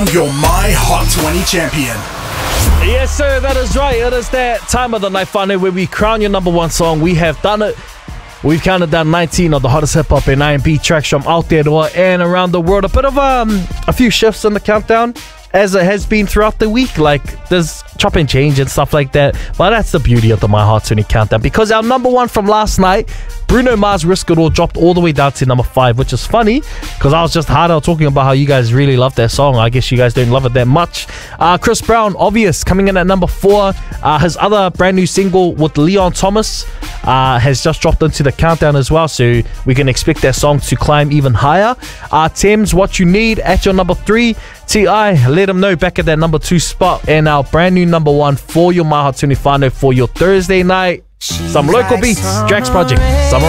Your My Hot 20 champion. Yes, sir, that is right. It is that time of the night, finally, where we crown your number one song. We have done it. We've counted down 19 of the hottest hip-hop and R&B tracks from out there and around the world. A bit of a few shifts in the countdown, as it has been throughout the week. Like, there's chop and change and stuff like that. But that's the beauty of the My Hot 20 countdown. Because our number one from last night, Bruno Mars' Risk It All, dropped all the way down to number 5, which is funny because I was just hard out talking about how you guys really love that song. I guess you guys don't love it that much. Chris Brown, Obvious, coming in at number 4. His other brand new single with Leon Thomas has just dropped into the countdown as well, so we can expect that song to climb even higher. Thames, What You Need, at your number 3. T.I., Let Him Know, back at that number 2 spot. And our brand new number 1 for your My Hot 20 final for your Thursday night. Some local beats, Drax Project, Summer